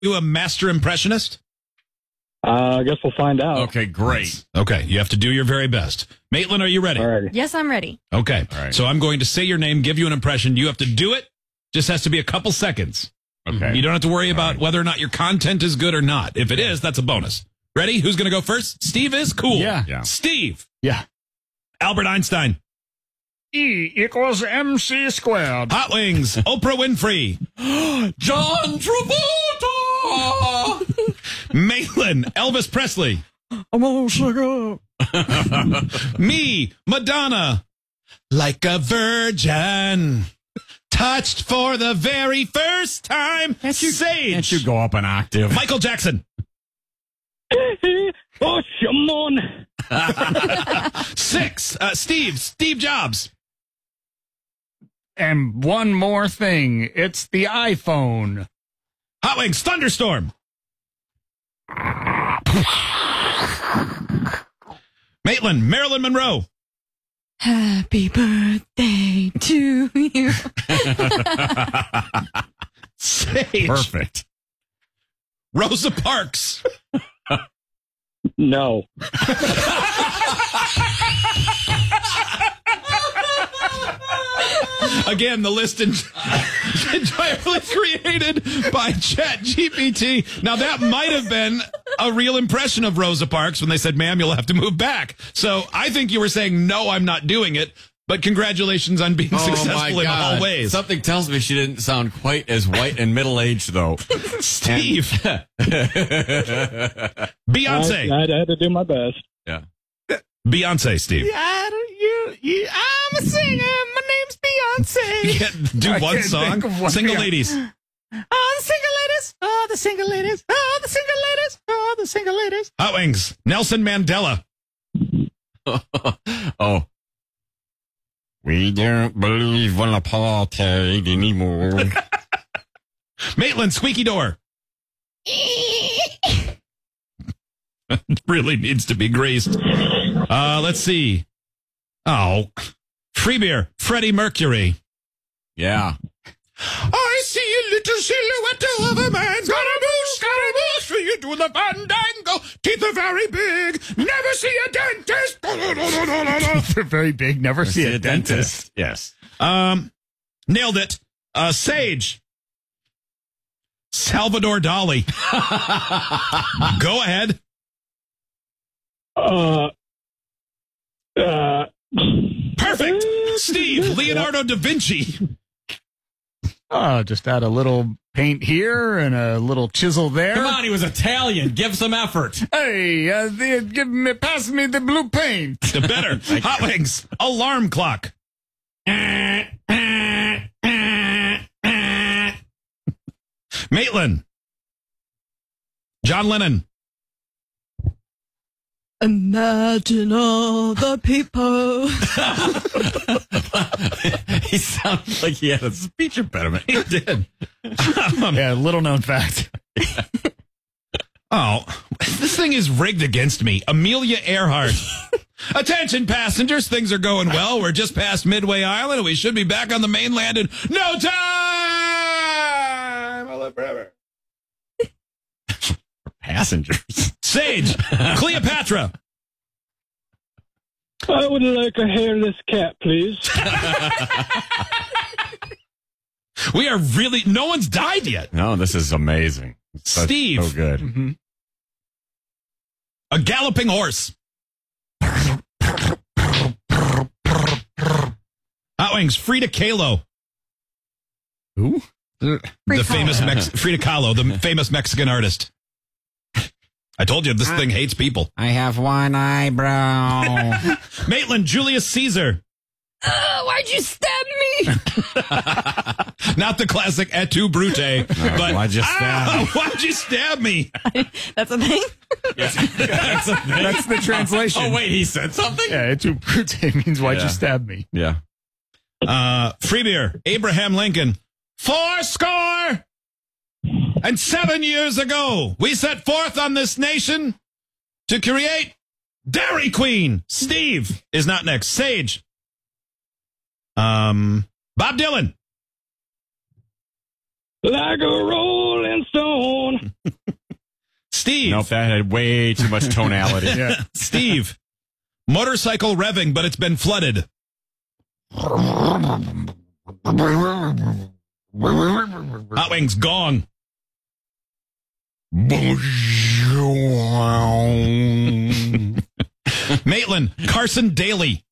you a master impressionist? I guess we'll find out. Okay, great. Okay, you have to do your very best. Maitland, are you ready? All righty. Yes, I'm ready. Okay, All right. so I'm going to say your name, give you an impression. You have to do it. Just has to be a couple seconds. Okay. You don't have to worry about whether or not your content is good or not. If it is, that's a bonus. Ready? Who's going to go first? Steve is cool. Yeah. Steve. Yeah. Albert Einstein. E=mc². Hot Wings. Oprah Winfrey. John Travolta. Maitland. Elvis Presley. I'm all shook up. Me. Madonna. Like a virgin. Touched for the very first time. Sage. Can't you go up an octave? Michael Jackson. Oh, come on. 6. Steve Jobs. And one more thing. It's the iPhone. Hot Wings. Thunderstorm. Maitland. Marilyn Monroe. Happy birthday to you. Sage. Perfect. Rosa Parks. No. Again, the list entirely created by ChatGPT. Now, that might have been a real impression of Rosa Parks when they said, ma'am, you'll have to move back. So I think you were saying, no, I'm not doing it. But congratulations on being successful in all ways. Something tells me she didn't sound quite as white and middle-aged, though. Steve. Beyonce. I had to do my best. Yeah. Beyonce, Steve. I'm a singer. My name's Beyonce. You can't do one can't song. think of one. Single ladies. Oh, the single ladies. Oh, the single ladies. Oh, the single ladies. Oh, the single ladies. Hot Wings. Nelson Mandela. Oh. We don't believe in apartheid anymore. Maitland. Squeaky Door. Really needs to be greased. Let's see. Oh. Free beer. Freddie Mercury. Yeah. I see a little silhouette of a man. Scaramouche, for you do the fandango. Teeth are very big. Never see a dentist. They're very big. Never see a dentist. Yes. Nailed it. Sage. Salvador Dali. Go ahead. Perfect. Steve. Leonardo da Vinci. Oh, just add a little paint here and a little chisel there. Come on, he was Italian. Give some effort. Hey, pass me the blue paint. The better. Hot Wings. Alarm clock. Maitland. John Lennon. Imagine all the people. He sounded like he had a speech impediment. He did. Yeah, little known fact. Oh, this thing is rigged against me. Amelia Earhart. Attention, passengers. Things are going well. We're just past Midway Island, and we should be back on the mainland in no time. I'll live forever. Passengers. Sage. Cleopatra. I would like a hairless cat, please. We are really... No one's died yet. No, this is amazing. That's Steve. So good. Mm-hmm. A galloping horse. Hot Wings. Frida Kahlo. Who? The famous Frida Kahlo, the famous Mexican artist. I told you this thing hates people. I have one eyebrow. Maitland. Julius Caesar. Why'd you stab me? Not the classic et tu, Brute, but why'd you stab me? Why'd you stab me? That's a thing? That's a thing. That's the translation. Oh, wait, he said something? Yeah, et tu brute means why'd Yeah. you stab me? Yeah. Free beer. Abraham Lincoln. 4 and 7 years ago, we set forth on this nation to create Dairy Queen. Steve is not next. Sage. Bob Dylan. Like a rolling Rolling Stone. Steve. Nope, that had way too much tonality. Yeah. Steve. Motorcycle revving, but it's been flooded. Hot Wings, gong. Maitland, Carson Daly.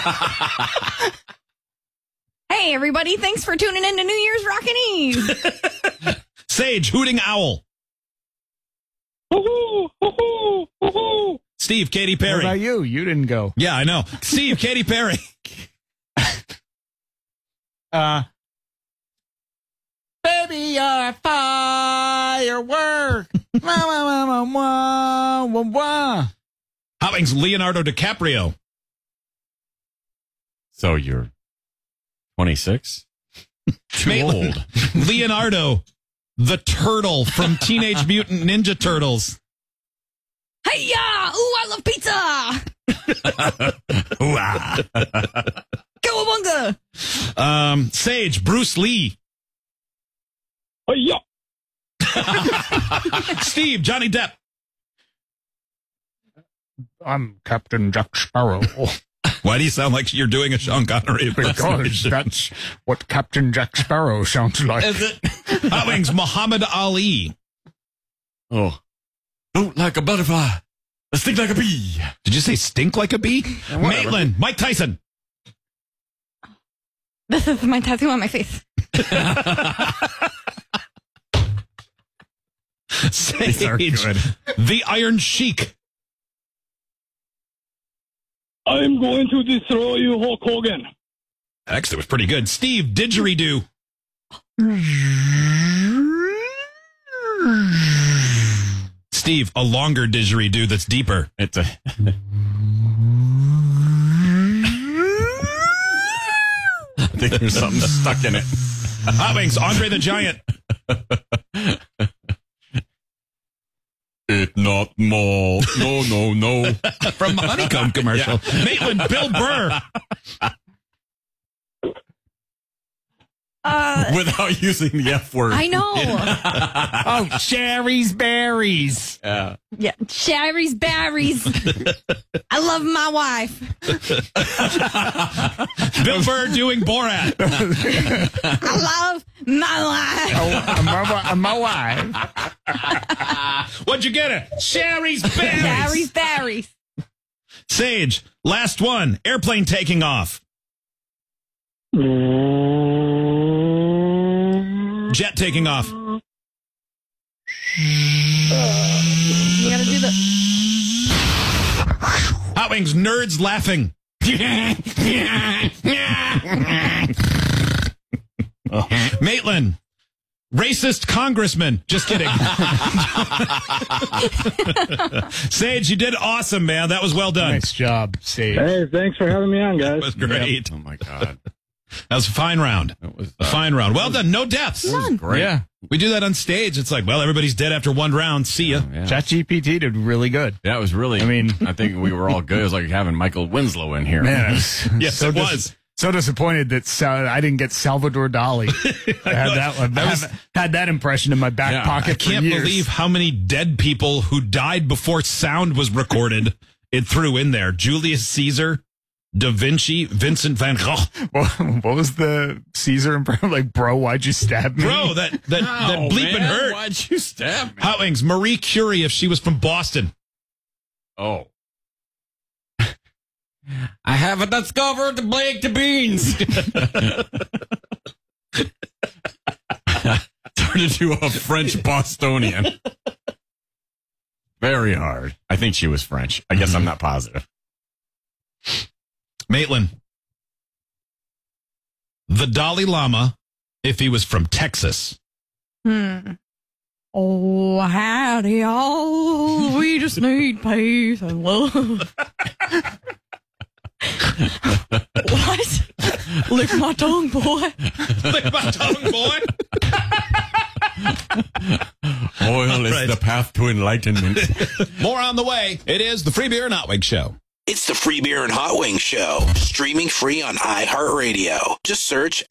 Hey, everybody. Thanks for tuning in to New Year's Rockin' Eve. Sage, hooting owl. Woohoo! Woohoo! Woohoo! Steve, Katy What Perry. about you? You didn't go. Yeah, I know. Steve, Katy Perry. Baby, you're a firework. Wah, wah, wah, wah, wah, wah, wah. Hot Wings, Leonardo DiCaprio. So you're 26? Too Maitland, old. Leonardo, the turtle from Teenage Mutant Ninja Turtles. Hey-ya! Ooh, I love pizza! Cowabunga! Sage, Bruce Lee. Oh, yeah. Steve, Johnny Depp. I'm Captain Jack Sparrow. Why do you sound like you're doing a Sean Connery Because impersonation? that's what Captain Jack Sparrow sounds like. Is it? Hot Wings, Muhammad Ali. Oh. Float like a butterfly. Sting like a bee. Did you say stink like a bee? Maitland, Mike Tyson. This is my tattoo on my face. Sage, are good. the Iron Sheik. I'm going to destroy you, Hulk Hogan. Actually, it was pretty good. Steve, didgeridoo. Steve, a longer didgeridoo that's deeper. It's a. I think there's something stuck in it. Hot Wings, Andre the Giant. It's not more. No, no, no. From the Honeycomb commercial. Maitland, Bill Burr. Without using the F word. I know. Oh, Sherry's Berries. Yeah. Yeah, Sherry's berries. I love my wife. Bill Burr doing Borat. I love my wife. Oh, my wife. What'd you get her? Sherry's Berries. Sherry's berries. Sage, last one. Airplane taking off. Jet taking off. You gotta do the. Hot Wings, nerds laughing. Maitland, racist congressman. Just kidding. Sage, you did awesome, man. That was well done. Nice job, Sage. Hey, thanks for having me on, That guys. was great. Oh, my God. That was a fine round. That was A fine round. Well done. No deaths. great. Yeah. We do that on stage. It's like, well, everybody's dead after one round. See ya. Yeah. ChatGPT did really good. That was really. I mean- I think we were all good. It was like having Michael Winslow in here. Man, I was Yes, so it was. So disappointed that I didn't get Salvador Dali. I had that one. Had that impression in my back Yeah, pocket. I can't for years. believe how many dead people who died before sound was recorded it threw in there. Julius Caesar, Da Vinci, Vincent van Gogh. What was the Caesar impression? Like, bro, why'd you stab me? Bro, that bleeping man, hurt. Why'd you stab me? Hot Wings, Marie Curie, if she was from Boston. Oh. I haven't discovered the Blake the beans. Turned into a French Bostonian. Very hard. I think she was French. I guess I'm not positive. Maitland, the Dalai Lama, if he was from Texas. Oh, howdy, y'all. We just need peace and love. What? Lick my tongue, boy. Lick my tongue, boy. Oil is Right. the path to enlightenment. More on the way. It is the Free Beer and Hot Wings Show. It's the Free Beer and Hot Wings Show, streaming free on iHeartRadio. Just search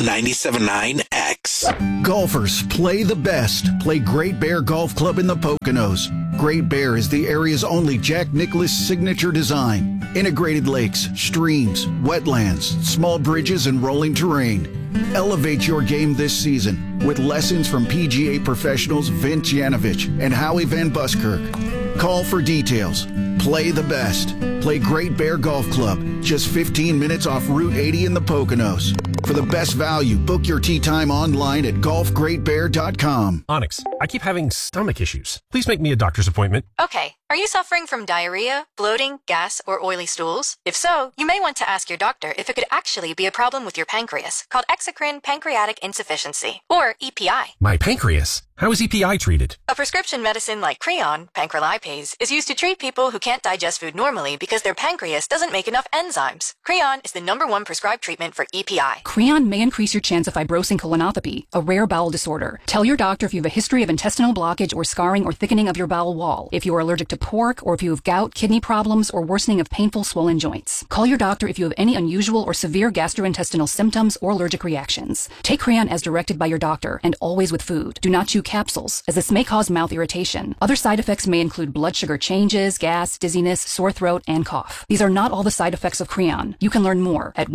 97.9X. Golfers, play the best. Play Great Bear Golf Club in the Poconos. Great Bear is the area's only Jack Nicklaus signature design. Integrated lakes, streams, wetlands, small bridges, and rolling terrain. Elevate your game this season with lessons from PGA professionals Vince Yanovich and Howie Van Buskirk. Call for details. Play the best. Play Great Bear Golf Club, just 15 minutes off Route 80 in the Poconos. For the best value, book your tee time online at golfgreatbear.com. Onyx, I keep having stomach issues. Please make me a doctor's appointment. Okay. Are you suffering from diarrhea, bloating, gas, or oily stools? If so, you may want to ask your doctor if it could actually be a problem with your pancreas, called exocrine pancreatic insufficiency, or EPI. My pancreas? How is EPI treated? A prescription medicine like Creon, pancrelipase, is used to treat people who can't digest food normally because their pancreas doesn't make enough enzymes. Creon is the #1 prescribed treatment for EPI. Creon may increase your chance of fibrosing colonopathy, a rare bowel disorder. Tell your doctor if you have a history of intestinal blockage or scarring or thickening of your bowel wall, if you are allergic to pork, or if you have gout, kidney problems, or worsening of painful swollen joints. Call your doctor if you have any unusual or severe gastrointestinal symptoms or allergic reactions. Take Creon as directed by your doctor and always with food. Do not chew capsules, as this may cause mouth irritation. Other side effects may include blood sugar changes, gas, dizziness, sore throat, and cough. These are not all the side effects of Creon. You can learn more at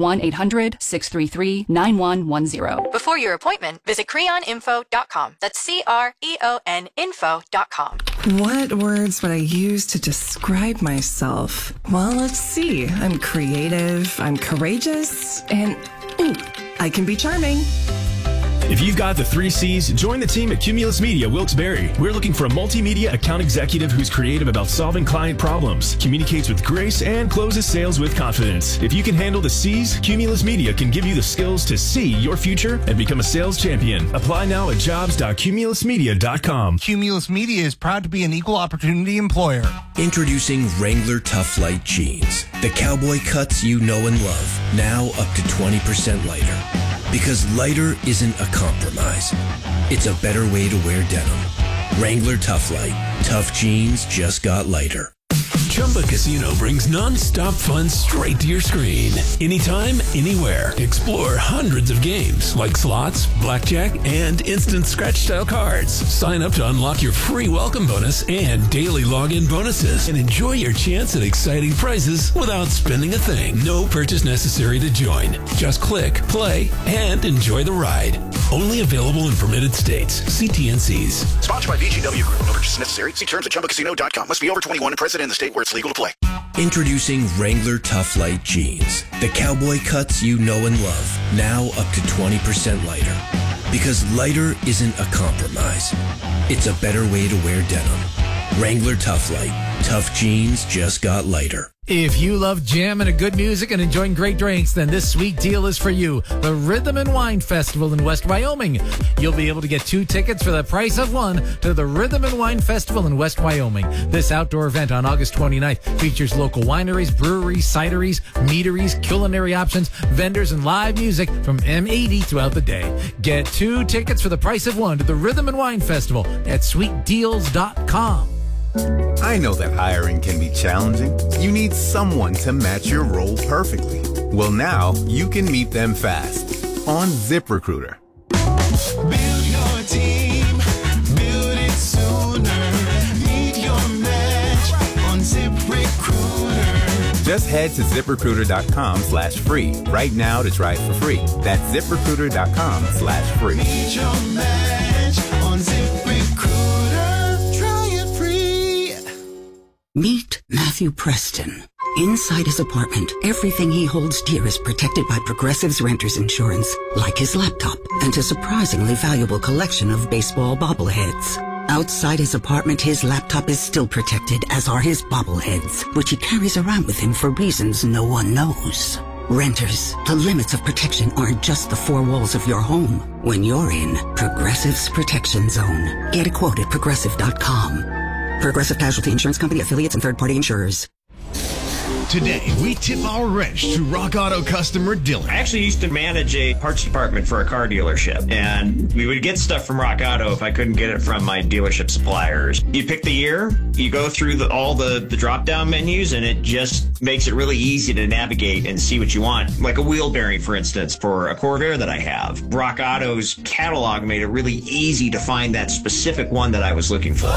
1-800-633-9110. Before your appointment, visit creoninfo.com. That's CREON info.com. What words would I use to describe myself? Well, let's see. I'm creative, I'm courageous, and I can be charming. If you've got the 3 C's, join the team at Cumulus Media Wilkes-Barre. We're looking for a multimedia account executive who's creative about solving client problems, communicates with grace, and closes sales with confidence. If you can handle the C's, Cumulus Media can give you the skills to see your future and become a sales champion. Apply now at jobs.cumulusmedia.com. Cumulus Media is proud to be an equal opportunity employer. Introducing Wrangler Tough Light Jeans. The cowboy cuts you know and love. Now up to 20% lighter. Because lighter isn't a compromise. It's a better way to wear denim. Wrangler Tough Light. Tough jeans just got lighter. Chumba Casino brings non-stop fun straight to your screen. Anytime, anywhere. Explore hundreds of games like slots, blackjack, and instant scratch-style cards. Sign up to unlock your free welcome bonus and daily login bonuses. And enjoy your chance at exciting prizes without spending a thing. No purchase necessary to join. Just click, play, and enjoy the ride. Only available in permitted states. See TNCs. Sponsored by VGW Group. No purchase necessary. See terms at ChumbaCasino.com. Must be over 21 and present in the state where it's legal to play. Introducing Wrangler Tough Light Jeans. The cowboy cuts you know and love. Now up to 20% lighter. Because lighter isn't a compromise. It's a better way to wear denim. Wrangler Tough Light. Tough jeans just got lighter. If you love jamming and good music and enjoying great drinks, then this sweet deal is for you. The Rhythm and Wine Festival in West Wyoming. You'll be able to get 2 tickets for the price of 1 to the Rhythm and Wine Festival in West Wyoming. This outdoor event on August 29th features local wineries, breweries, cideries, meaderies, culinary options, vendors, and live music from M80 throughout the day. Get 2 tickets for the price of 1 to the Rhythm and Wine Festival at sweetdeals.com. I know that hiring can be challenging. You need someone to match your role perfectly. Well, now you can meet them fast on ZipRecruiter. Build your team, build it sooner. Meet your match on ZipRecruiter. Just head to ZipRecruiter.com/free right now to try it for free. That's ZipRecruiter.com/free. Meet your match on ZipRecruiter. Meet Matthew Preston. Inside his apartment, everything he holds dear is protected by Progressive's Renter's Insurance, like his laptop and a surprisingly valuable collection of baseball bobbleheads. Outside his apartment, his laptop is still protected, as are his bobbleheads, which he carries around with him for reasons no one knows. Renters, the limits of protection aren't just the 4 walls of your home. When you're in Progressive's Protection Zone, get a quote at Progressive.com. Progressive Casualty Insurance Company, affiliates, and third-party insurers. Today, we tip our wrench to Rock Auto customer Dylan. I actually used to manage a parts department for a car dealership, and we would get stuff from Rock Auto if I couldn't get it from my dealership suppliers. You pick the year, you go through all the drop-down menus, and it just makes it really easy to navigate and see what you want. Like a wheel bearing, for instance, for a Corvair that I have. Rock Auto's catalog made it really easy to find that specific one that I was looking for.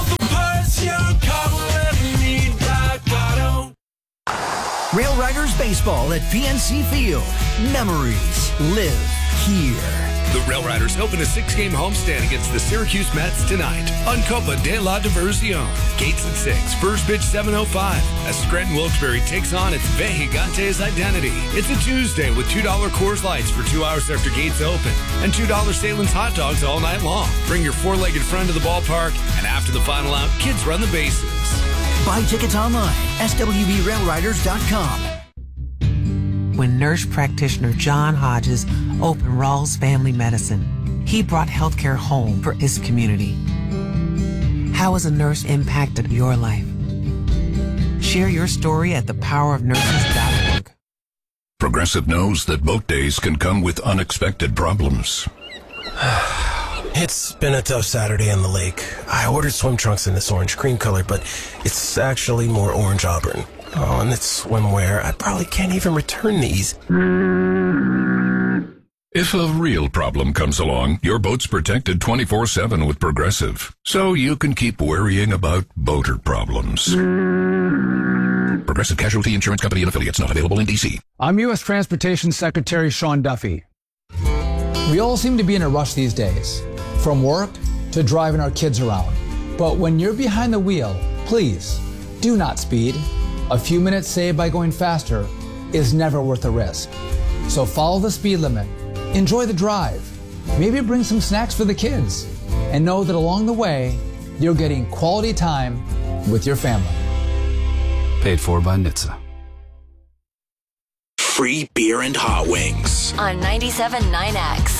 Rail Riders Baseball at PNC Field. Memories live here. The Rail Riders open a 6-game homestand against the Syracuse Mets tonight on Copa de la Diversion. Gates at 6, first pitch 7:05 as Scranton Wilkes-Barre takes on its Vejigantes identity. It's a Tuesday with $2 Coors Lights for 2 hours after gates open and $2 Salem's hot dogs all night long. Bring your 4-legged friend to the ballpark, and after the final out, kids run the bases. Buy tickets online, swbrailriders.com. When nurse practitioner John Hodges opened Rawls Family Medicine, he brought healthcare home for his community. How has a nurse impacted your life? Share your story at thepowerofnurses.org. Progressive knows that boat days can come with unexpected problems. It's been a tough Saturday on the lake. I ordered swim trunks in this orange cream color, but it's actually more orange auburn. Oh, and it's swimwear. I probably can't even return these. If a real problem comes along, your boat's protected 24/7 with Progressive, so you can keep worrying about boater problems. Progressive Casualty Insurance Company and Affiliates, not available in D.C. I'm U.S. Transportation Secretary Sean Duffy. We all seem to be in a rush these days, from work to driving our kids around. But when you're behind the wheel, please do not speed. A few minutes saved by going faster is never worth the risk. So follow the speed limit, enjoy the drive, maybe bring some snacks for the kids, and know that along the way, you're getting quality time with your family. Paid for by NHTSA. Free beer and hot wings. On 97.9X.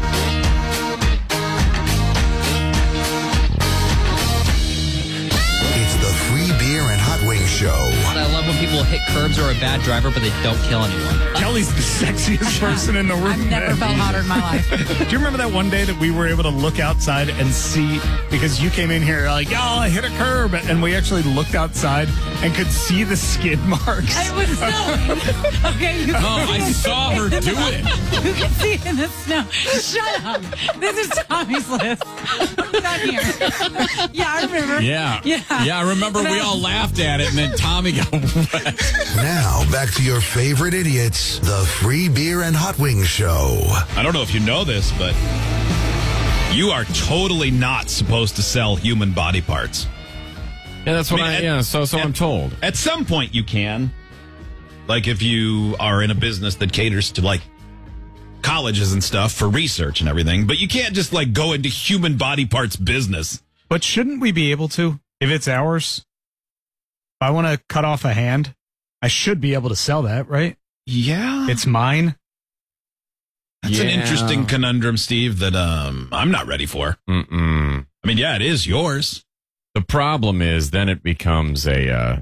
It's the Free Beer and Hot Wings Show. I love when people hit curbs or are a bad driver, but they don't kill anyone. Kelly's the sexiest person in the room. I've never felt hotter in my life. Do you remember that one day that we were able to look outside and see, because you came in here like, oh, I hit a curb, and we actually looked outside and could see the skid marks. It was snowing. Okay. I saw her do it. You can see it in the snow. Shut up. This is Tommy's list. I'm not here. Yeah, I remember. Yeah, I remember we all laughed at it, and then Tommy got wet. Now, back to your favorite idiots, the Free Beer and Hot Wings Show. I don't know if you know this, but you are totally not supposed to sell human body parts. Yeah, that's what I'm told. At some point you can. Like if you are in a business that caters to like colleges and stuff for research and everything, but you can't just like go into human body parts business. But shouldn't we be able to, if it's ours? If I want to cut off a hand, I should be able to sell that, right? Yeah. It's mine. That's an interesting conundrum, Steve, that I'm not ready for. Mm-mm. I mean, yeah, it is yours. The problem is then it becomes a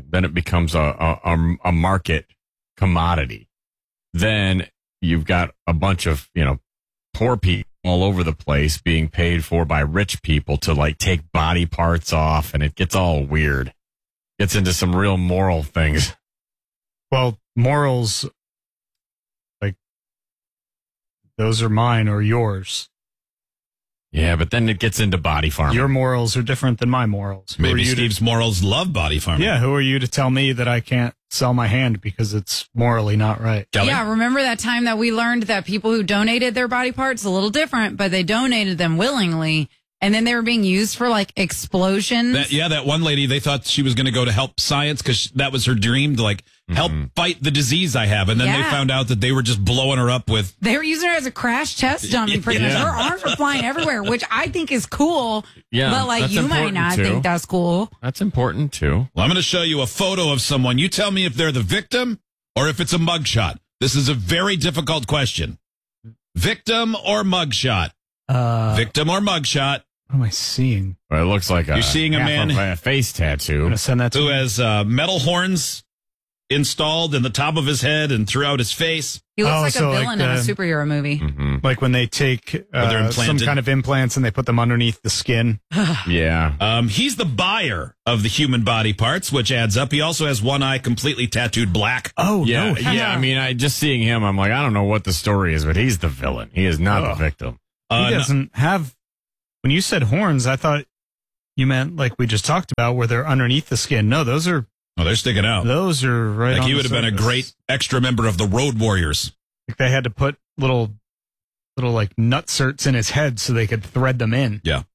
market commodity. Then you've got a bunch of, poor people all over the place being paid for by rich people to like take body parts off, and it gets all weird. Gets into some real moral things. Well, morals, like, those are mine or yours. Yeah, but then it gets into body farming. Your morals are different than my morals. Maybe Steve's morals love body farming. Yeah, who are you to tell me that I can't sell my hand because it's morally not right? Kelly? Yeah, remember that time that we learned that people who donated their body parts, a little different, but they donated them willingly, and then they were being used for like explosions. That one lady, they thought she was going to go to help science because that was her dream to like help fight the disease I have. And then they found out that they were just blowing her up with. They were using her as a crash test dummy. Pretty much. Her arms were flying everywhere, which I think is cool. Yeah, but like you might not think that's cool. That's important too. Well, I'm going to show you a photo of someone. You tell me if they're the victim or if it's a mugshot. This is a very difficult question. Victim or mugshot? Victim or mugshot? What am I seeing? Well, it looks like you're seeing a man a face tattoo. I'm gonna send that to who me. has metal horns installed in the top of his head and throughout his face. He looks like a villain in a superhero movie. Mm-hmm. Like when they take they're some implanted. kind of implants and they put them underneath the skin. Yeah. He's the buyer of the human body parts, which adds up. He also has one eye completely tattooed black. Oh, yeah, no. yeah. I mean, just seeing him, I'm like, I don't know what the story is, but he's the villain. He is not the victim. He doesn't have. When you said horns, I thought you meant like we just talked about, where they're underneath the skin. No, those are. Oh, they're sticking out. Those are right. Like on he the would have been a surface. great extra member of the Road Warriors. Like they had to put little like nutserts in his head so they could thread them in. Yeah.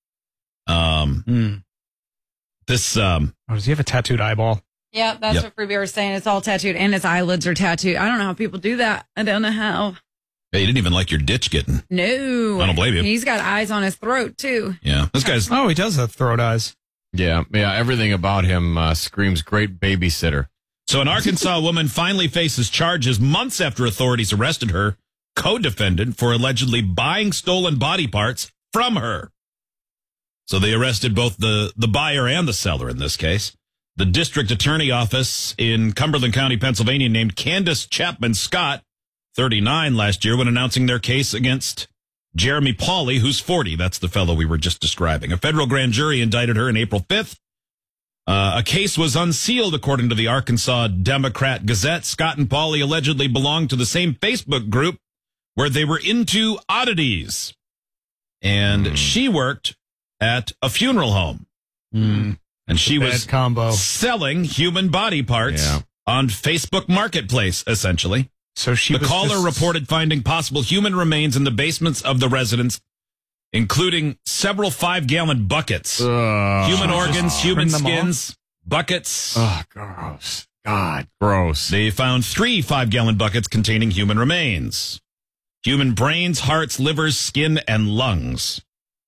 This. does he have a tattooed eyeball? Yeah, that's what Freebie was saying. It's all tattooed, and his eyelids are tattooed. I don't know how people do that. I don't know how. Hey, you didn't even like your ditch getting. No. I don't blame you. He's got eyes on his throat, too. Yeah. This guy's. Oh, he does have throat eyes. Yeah. Everything about him screams great babysitter. So an Arkansas woman finally faces charges months after authorities arrested her co-defendant for allegedly buying stolen body parts from her. So they arrested both the buyer and the seller in this case. The district attorney office in Cumberland County, Pennsylvania, named Candace Chapman Scott, 39 last year, when announcing their case against Jeremy Pauley, who's 40. That's the fellow we were just describing. A federal grand jury indicted her on April 5th. A case was unsealed, according to the Arkansas Democrat Gazette. Scott and Pauley allegedly belonged to the same Facebook group where they were into oddities. And she worked at a funeral home. And she was selling human body parts on Facebook Marketplace, essentially. So the caller reported finding possible human remains in the basements of the residence, including several 5-gallon buckets, human organs, human skins, buckets. Oh, gross. God, gross. They found 3 5-gallon buckets containing human remains, human brains, hearts, livers, skin, and lungs.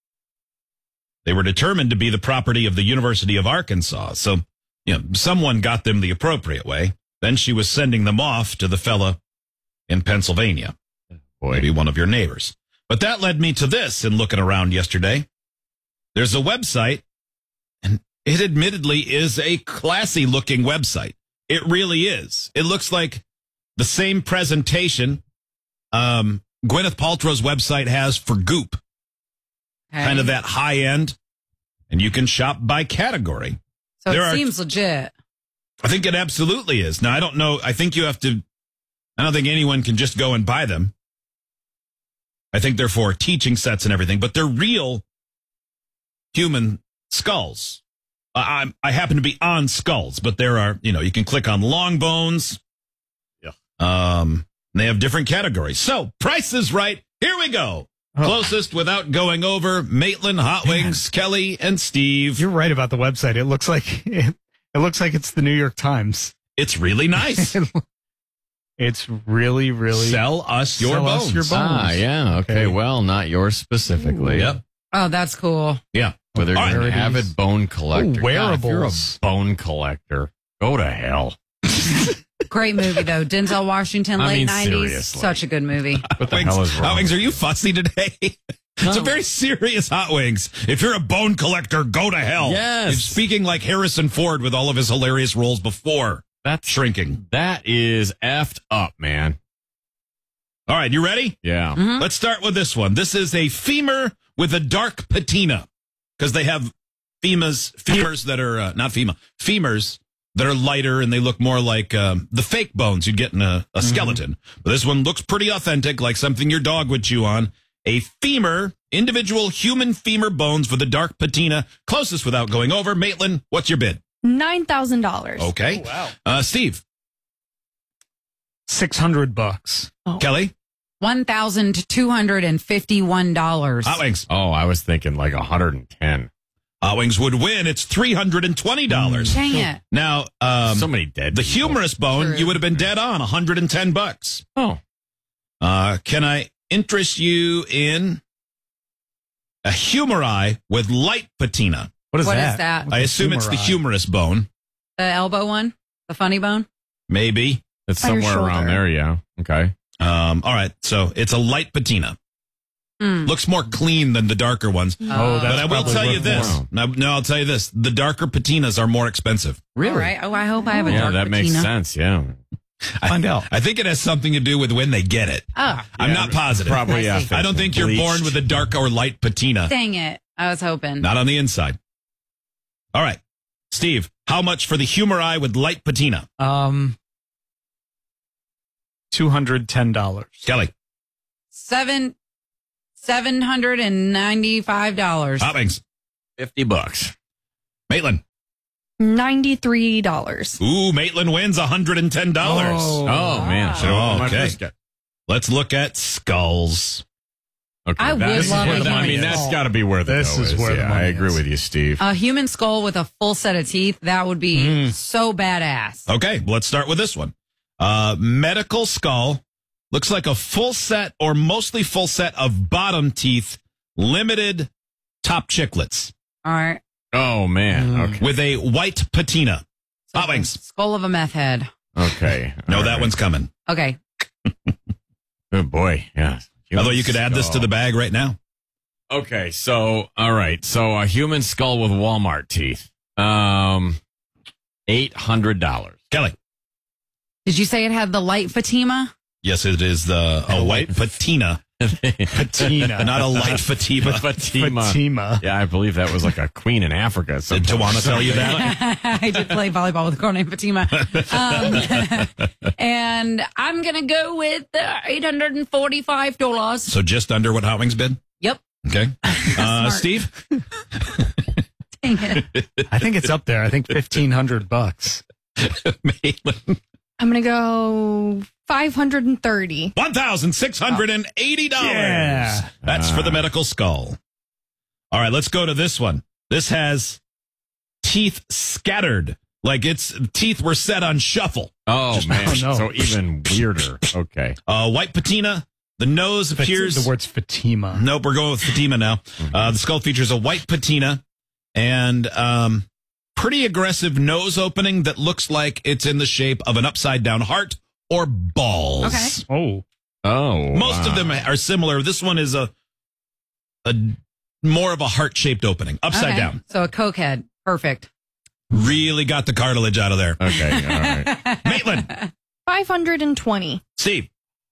They were determined to be the property of the University of Arkansas. So, someone got them the appropriate way. Then she was sending them off to the fella in Pennsylvania. Maybe one of your neighbors. But that led me to this in looking around yesterday. There's a website, and it admittedly is a classy looking website. It really is. It looks like the same presentation Gwyneth Paltrow's website has for Goop. Kind of that high end. And you can shop by category. So it seems legit. I think it absolutely is. Now, I don't know. I think you have to. I don't think anyone can just go and buy them. I think they're for teaching sets and everything, but they're real human skulls. I happen to be on skulls, but there are, you can click on long bones. Yeah. They have different categories. So, Price is Right. Here we go. Closest without going over, Maitland, Hot Wings, Kelly, and Steve. You're right about the website. It looks like it's the New York Times. It's really nice. It's really, really. Sell us your bones. Ah, yeah. Okay. Well, not yours specifically. Ooh, yep. Oh, that's cool. Yeah. Whether you're an avid bone collector. Ooh, wearables. God, if you're a bone collector, go to hell. Great movie, though. Denzel Washington, late 90s. Seriously. Such a good movie. What the hell is wrong? Hot Wings, are you fussy today? It's a very serious Hot Wings. If you're a bone collector, go to hell. Yes. You're speaking like Harrison Ford with all of his hilarious roles before. That's shrinking. That is effed up, man. All right, you ready? Yeah. Mm-hmm. Let's start with this one. This is a femur with a dark patina, because they have femurs that are not femurs that are lighter and they look more like the fake bones you'd get in a skeleton. But this one looks pretty authentic, like something your dog would chew on. A femur, individual human femur bones with a dark patina. Closest without going over. Maitland, what's your bid? $9,000. Okay. Oh, wow. Steve. $600. Kelly. $1,251. Hot Wings. Oh, I was thinking like 110. Hot Wings would win. It's $320. Dang it. Now, so many dead. The people. humerus bone, True. you would have been dead on. $110. Oh. Can I interest you in a humeri with light patina? What is What that? is that? I assume it's the humerus bone. The elbow one? The funny bone? Maybe. It's On your somewhere around shoulder. there, yeah. Okay. All right. So it's a light patina. Looks more clean than the darker ones. Oh, but I will probably tell you worth this. more. No, I'll tell you this. The darker patinas are more expensive. All right. Oh, I hope I have a dark that makes patina. sense. Yeah. Find out. I think it has something to do with when they get it. Oh, I'm not positive. Probably, yeah. I don't think you're born with a dark or light patina. dang it. I was hoping. Not on the inside. All right. Steve, how much for the humor eye with light patina? $210. Kelly. $795. Toppings. $50. Maitland. $93. Ooh, Maitland wins $110. Oh, man. Should have Okay. Let's look at skulls. Okay, I would that's love where a the money. human That's skull. got to be where the This dough is where the yeah, money I agree is. with you, Steve. A human skull with a full set of teeth, that would be so badass. Okay, let's start with this one. Medical skull. Looks like a full set or mostly full set of bottom teeth, limited top chiclets All right. Oh man. Okay. with a white patina. Hot wings. Skull of a meth head. Okay. No, All that right. one's coming. Okay. Good boy. Yeah. Although you could add this to the bag right now. Okay. So, all right. So a human skull with Walmart teeth. $800. Kelly. Did you say it had the light Fatima? Yes, it is a white patina. Patina. Not a light Fatima. Fatima. Yeah, I believe that was like a queen in Africa. Did Tawana tell you that? I did play volleyball with a girl named Fatima. And I'm going to go with $845. So just under what Hot Wings bid? Yep. Okay. Steve? Dang it. I think it's up there. I think $1,500. Maitland. I'm going to go $530. $1,680. Yeah. That's for the medical skull. All right, let's go to this one. This has teeth scattered. Like its teeth were set on shuffle. Oh, man. Oh, no. So even weirder. Okay. White patina. The nose appears. The word's Fatima. Nope, we're going with Fatima now. The skull features a white patina and pretty aggressive nose opening that looks like it's in the shape of an upside down heart or balls. Okay. Oh. Most of them are similar. This one is a more of a heart shaped opening, upside Okay. down. So a Coke head. Perfect. Really got the cartilage out of there. Okay. All right. Maitland. $520. Steve.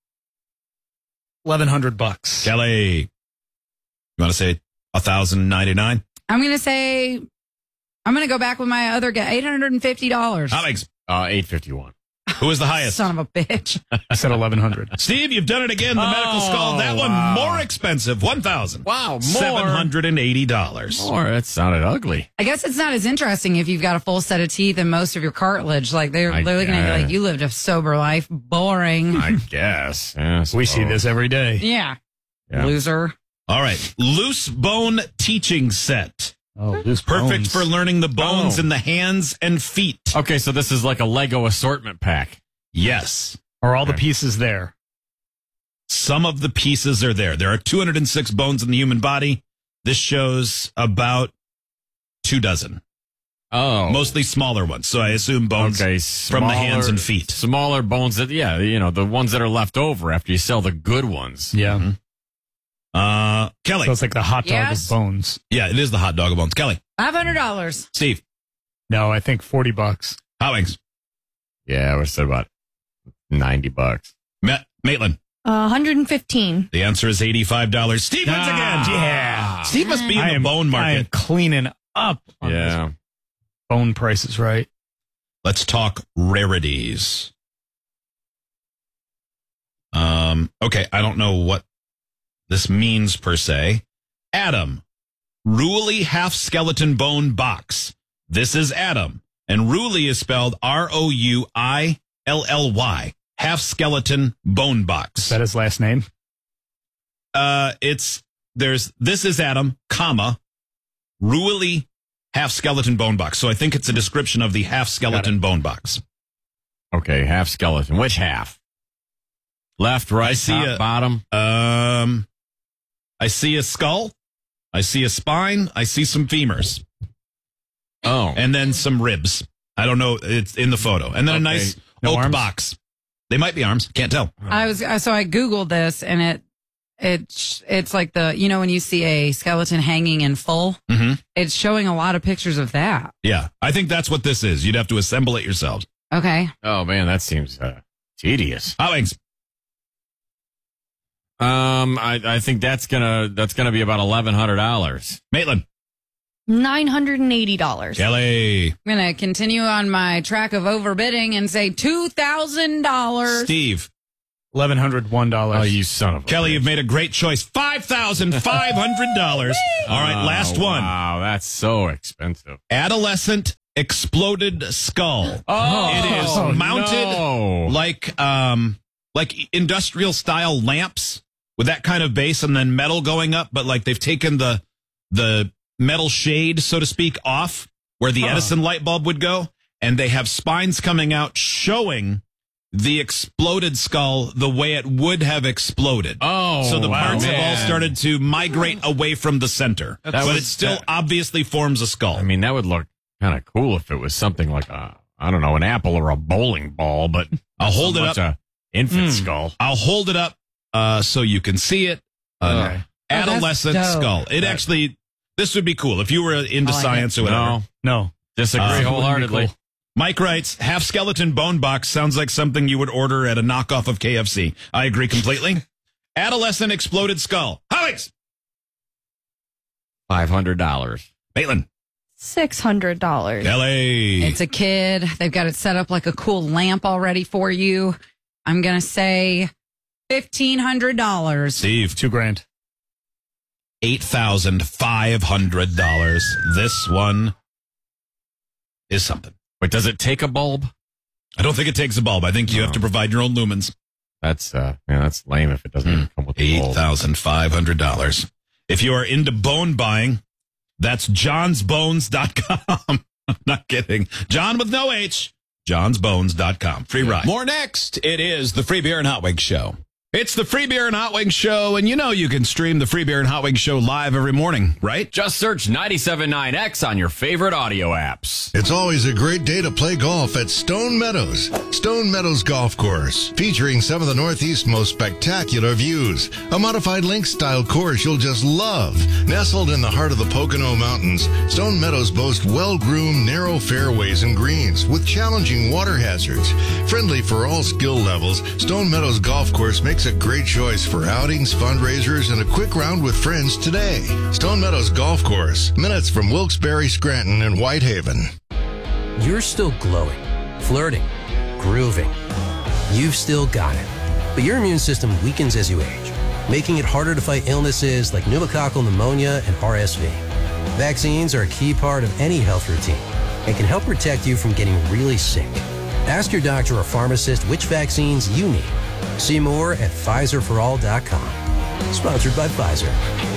$1,100. Kelly. You want to say $1,099? I'm going to say, I'm going to go back with my other guy, $850. Alex. $851. Who is the highest? Son of a bitch. I said $1,100. Steve, you've done it again. The medical skull. That one more expensive. $1,000. Wow, more. $780. More. That sounded ugly. I guess it's not as interesting if you've got a full set of teeth and most of your cartilage. Like they're looking at you like you lived a sober life. Boring. I guess. Yeah, We see this every day. Yeah. Yeah. Loser. All right. Loose bone teaching set. Oh, loose Perfect bones. for learning the bones Oh. in the hands and feet. Okay, so this is like a Lego assortment pack. Yes. Are all the pieces there? Some of the pieces are there. There are 206 bones in the human body. This shows about 24. Oh. Mostly smaller ones. So I assume bones from the hands and feet. Smaller bones that, yeah, you know, the ones that are left over after you sell the good ones. Yeah. Kelly. So it's like the hot dog Yes. of bones. Yeah, it is the hot dog of bones. Kelly. $500. Steve. No, I think $40. Hot Wings. Yeah, I would say about $90. Maitland. 115. The answer is $85. Steve wins again. Yeah. Steve must be in the bone I am market. cleaning up on Yeah. this bone prices, right? Let's talk rarities. Okay, I don't know what this means per se. Adam, Ruelli half skeleton bone box. This is Adam, and Ruelli is spelled Rouilly. Half skeleton bone box. Is that his last name? This is Adam, comma, Ruelli half skeleton bone box. So I think it's a description of the half skeleton bone box. Okay, half skeleton. Which half? Left, right, I see top, bottom? I see a skull. I see a spine. I see some femurs. Oh. And then some ribs. I don't know. It's in the photo. And then a nice No oak arms? box. They might be arms. Can't tell. So I Googled this and it's like when you see a skeleton hanging in full, it's showing a lot of pictures of that. Yeah, I think that's what this is. You'd have to assemble it yourselves. Okay. Oh man, that seems tedious. Hot wings. I think that's gonna be about $1,100. Maitland. $980. Kelly. I'm going to continue on my track of overbidding and say $2,000. Steve. $1,101. Oh, you son of a Kelly, bitch. you've made a great choice. $5,500. All right, last one. Wow, that's so expensive. Adolescent exploded skull. Oh, it is mounted like industrial style lamps with that kind of base and then metal going up, but like they've taken the metal shade, so to speak, off where the Edison light bulb would go, and they have spines coming out showing the exploded skull the way it would have exploded. Oh, so the parts man. have all started to migrate away from the center, but it still obviously forms a skull. I mean, that would look kind of cool if it was something like an apple or a bowling ball, but I'll hold it up. A infant skull. I'll hold it up so you can see it. Adolescent skull. This would be cool if you were into science or whatever. No. Disagree wholeheartedly. Cool. Mike writes, half skeleton bone box sounds like something you would order at a knockoff of KFC. I agree completely. Adolescent exploded skull. Alex! $500. Maitland. $600. Kelly. It's a kid. They've got it set up like a cool lamp already for you. I'm going to say $1,500. Steve. $2,000. $8,500. This one is something. Wait, does it take a bulb? I don't think it takes a bulb. I think you have to provide your own lumens. That's lame if it doesn't even come with a bulb. $8,500. If you are into bone buying, that's johnsbones.com. I'm not kidding. John with no H. johnsbones.com. Free ride. More next. It is the Free Beer and Hot Wings Show. It's the Free Beer and Hot Wings Show, and you know you can stream the Free Beer and Hot Wings Show live every morning, right? Just search 97.9X on your favorite audio apps. It's always a great day to play golf at Stone Meadows. Stone Meadows Golf Course, featuring some of the Northeast's most spectacular views. A modified link-style course you'll just love. Nestled in the heart of the Pocono Mountains, Stone Meadows boasts well-groomed, narrow fairways and greens with challenging water hazards. Friendly for all skill levels, Stone Meadows Golf Course makes a great choice for outings, fundraisers, and a quick round with friends today. Stone Meadows Golf Course, minutes from Wilkes-Barre, Scranton, and Whitehaven. You're still glowing, flirting, grooving. You've still got it. But your immune system weakens as you age, making it harder to fight illnesses like pneumococcal pneumonia and RSV. Vaccines are a key part of any health routine and can help protect you from getting really sick. Ask your doctor or pharmacist which vaccines you need. See more at PfizerForAll.com. Sponsored by Pfizer.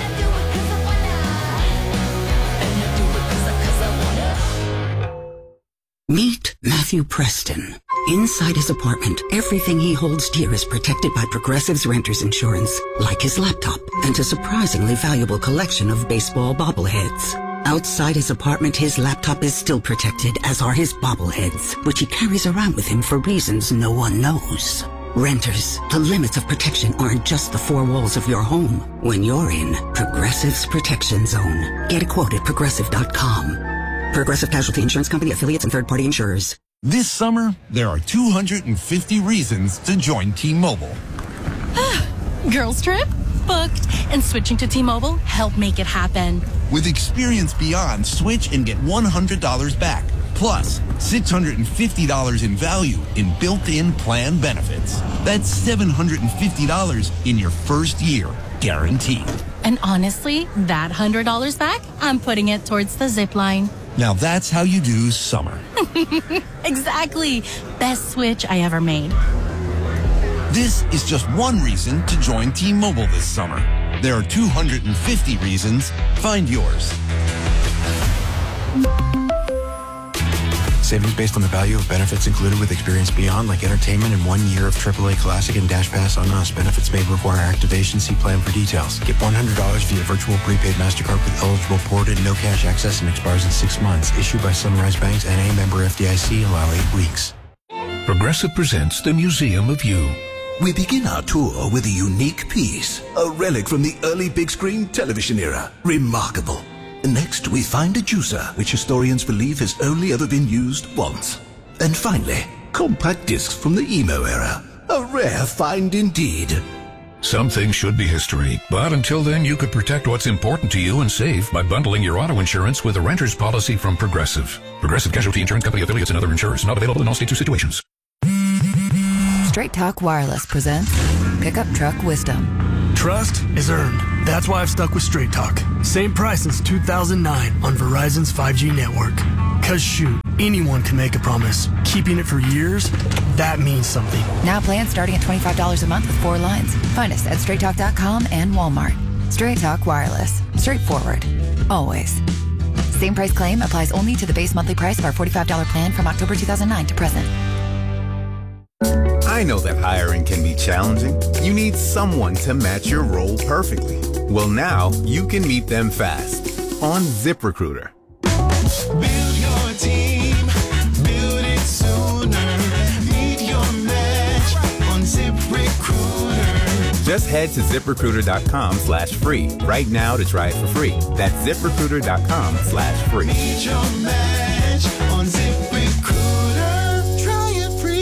Meet Matthew Preston. Inside his apartment, everything he holds dear is protected by Progressive's Renters Insurance, like his laptop and a surprisingly valuable collection of baseball bobbleheads. Outside his apartment, his laptop is still protected, as are his bobbleheads, which he carries around with him for reasons no one knows. Renters, the limits of protection aren't just the four walls of your home. When you're in Progressive's Protection Zone, get a quote at Progressive.com. Progressive Casualty Insurance Company, affiliates, and third-party insurers. This summer, there are 250 reasons to join T-Mobile. Girls trip? Booked. And switching to T-Mobile helped make it happen. With Experience Beyond, switch and get $100 back. Plus, $650 in value in built-in plan benefits. That's $750 in your first year, guaranteed. And honestly, that $100 back, I'm putting it towards the zip line. Now that's how you do summer. Exactly. Best switch I ever made. This is just one reason to join T-Mobile this summer. There are 250 reasons. Find yours. Savings based on the value of benefits included with Experience Beyond, like entertainment and 1 year of AAA Classic and Dash Pass on us. Benefits may require activation. See plan for details. Get $100 via virtual prepaid MasterCard with eligible port and no cash access and expires in 6 months. Issued by Sunrise Banks, N.A. member FDIC. Allow 8 weeks. Progressive presents the Museum of You. We begin our tour with a unique piece, a relic from the early big screen television era. Remarkable. Next, we find a juicer, which historians believe has only ever been used once. And finally, compact discs from the emo era. A rare find indeed. Some things should be history, but until then, you could protect what's important to you and save by bundling your auto insurance with a renter's policy from Progressive. Progressive Casualty Insurance Company affiliates and other insurers. Not available in all states or situations. Straight Talk Wireless presents Pickup Truck Wisdom. Trust is earned. That's why I've stuck with Straight Talk. Same price since 2009 on Verizon's 5G network. Cause shoot, anyone can make a promise. Keeping it for years, that means something. Now plans starting at $25 a month with 4 lines. Find us at straighttalk.com and Walmart. Straight Talk Wireless. Straightforward. Always. Same price claim applies only to the base monthly price of our $45 plan from October 2009 to present. I know that hiring can be challenging. You need someone to match your role perfectly. Well, now you can meet them fast on ZipRecruiter. Build your team, build it sooner. Meet your match on ZipRecruiter. Just head to ZipRecruiter.com/free right now to try it for free. That's ZipRecruiter.com/free. Meet your match on ZipRecruiter. Try it free.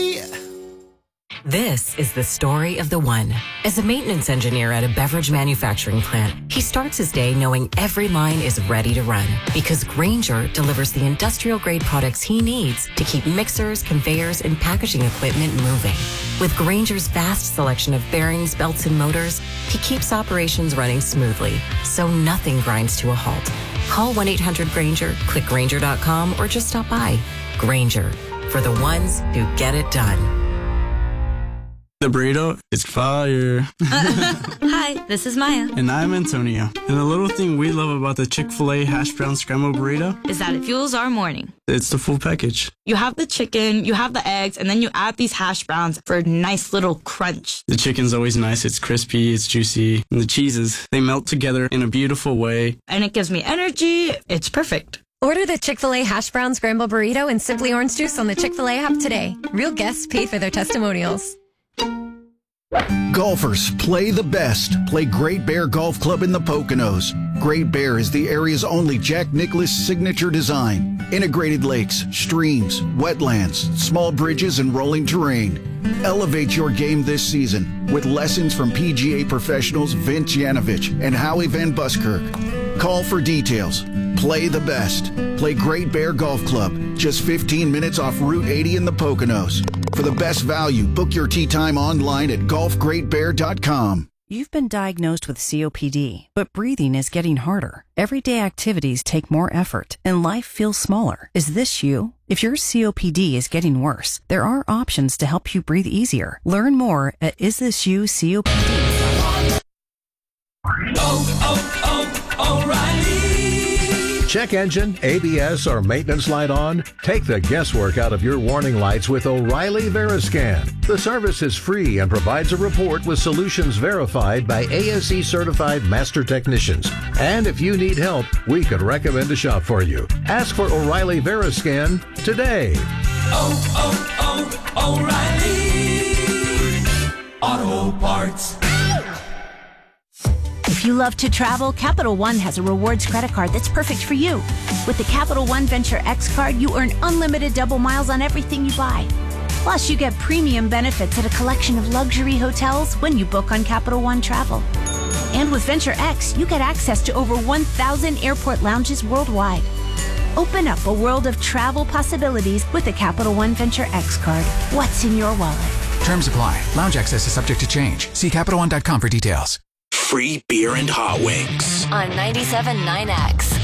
This is the story of the one. As a maintenance engineer at a beverage manufacturing plant, he starts his day knowing every line is ready to run because Grainger delivers the industrial-grade products he needs to keep mixers, conveyors, and packaging equipment moving. With Grainger's vast selection of bearings, belts, and motors, he keeps operations running smoothly, so nothing grinds to a halt. Call 1-800-GRAINGER, click Grainger.com, or just stop by. Grainger, for the ones who get it done. The burrito is fire. Hi, this is Maya. And I'm Antonio. And the little thing we love about the Chick-fil-A hash brown scrambled burrito is that it fuels our morning. It's the full package. You have the chicken, you have the eggs, and then you add these hash browns for a nice little crunch. The chicken's always nice. It's crispy, it's juicy. And the cheeses, they melt together in a beautiful way. And it gives me energy. It's perfect. Order the Chick-fil-A hash brown scrambled burrito and Simply Orange Juice on the Chick-fil-A app today. Real guests pay for their testimonials. Golfers, play the best. Play Great Bear Golf Club in the Poconos. Great Bear is the area's only Jack Nicklaus signature design. Integrated lakes, streams, wetlands, small bridges, and rolling terrain. Elevate your game this season with lessons from PGA professionals Vince Yanovich and Howie Van Buskirk. Call for details. Play the best. Play Great Bear Golf Club, just 15 minutes off Route 80 in the Poconos. For the best value, book your tee time online at golfgreatbear.com. You've been diagnosed with COPD, but breathing is getting harder. Everyday activities take more effort, and life feels smaller. Is this you? If your COPD is getting worse, there are options to help you breathe easier. Learn more at isthisyouCOPD.com. O'Reilly. Check engine, ABS, or maintenance light on? Take the guesswork out of your warning lights with O'Reilly Veriscan. The service is free and provides a report with solutions verified by ASE certified master technicians. And if you need help, we could recommend a shop for you. Ask for O'Reilly Veriscan today. O'Reilly Auto Parts. If you love to travel, Capital One has a rewards credit card that's perfect for you. With the Capital One Venture X card, you earn unlimited double miles on everything you buy. Plus, you get premium benefits at a collection of luxury hotels when you book on Capital One Travel. And with Venture X, you get access to over 1,000 airport lounges worldwide. Open up a world of travel possibilities with the Capital One Venture X card. What's in your wallet? Terms apply. Lounge access is subject to change. See CapitalOne.com for details. Free beer and hot wings. On 97.9X.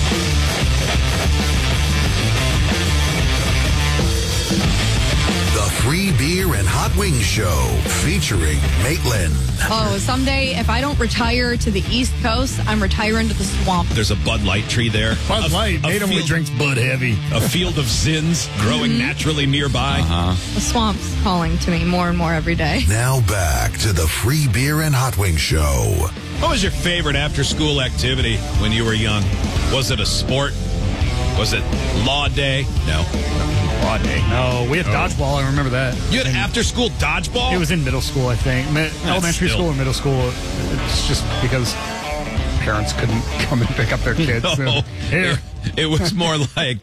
The Free Beer and Hot Wings Show featuring Maitland. Oh, someday if I don't retire to the East Coast, I'm retiring to the swamp. There's a Bud Light tree there. Bud Light. Nate only drinks Bud Heavy. A field of zins growing naturally nearby. The swamp's calling to me more and more every day. Now back to the Free Beer and Hot Wings Show. What was your favorite after-school activity when you were young? Was it a sport? Was it Law Day? No. Law Day. No, we had dodgeball. I remember that. You had after-school dodgeball? It was in middle school, I think. Elementary school or middle school. It's just because parents couldn't come and pick up their kids. No. Here. It was more like,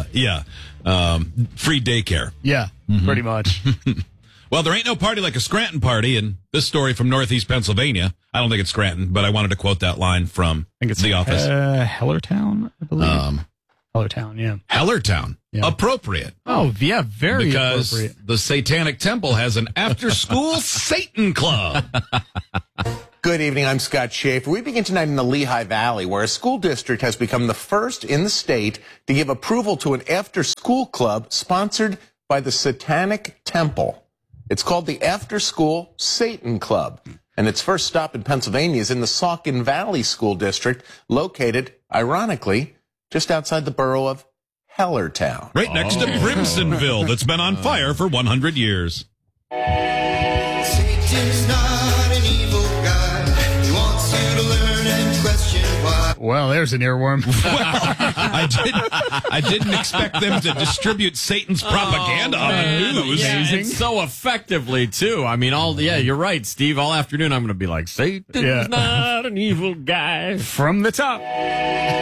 free daycare. Yeah, pretty much. Well, there ain't no party like a Scranton party, and this story from Northeast Pennsylvania. I don't think it's Scranton, but I wanted to quote that line from The Office. Hellertown, I believe. Hellertown, yeah. Hellertown. Yeah. Appropriate. Oh, yeah, very because appropriate. the Satanic Temple has an after-school Satan Club. Good evening. I'm Scott Schaefer. We begin tonight in the Lehigh Valley, where a school district has become the first in the state to give approval to an after-school club sponsored by the Satanic Temple. It's called the After School Satan Club, and its first stop in Pennsylvania is in the Saucon Valley School District, located, ironically, just outside the borough of Hellertown. Right next to Brimsonville, that's been on fire for 100 years. Satan's not an evil guy. He wants you to learn and question why. Well, there's an earworm. I didn't expect them to distribute Satan's propaganda on the news. Yeah, and so effectively, too. I mean, you're right, Steve. All afternoon, I'm going to be like, Satan's not an evil guy. From the top.